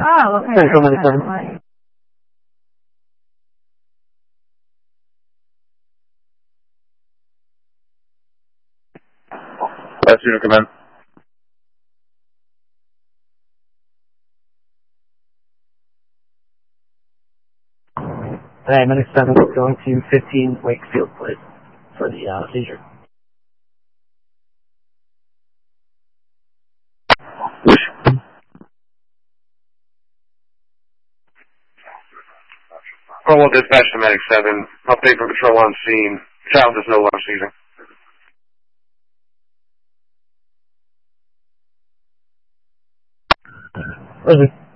Oh, okay. Central Medic 7. Last unit, come in. Hey, Medic 7 going to 15 Wakefield, please, for the seizure. Cornwall dispatch to Medic 7. Update for patrol on scene. Child is no longer seizing. Roger.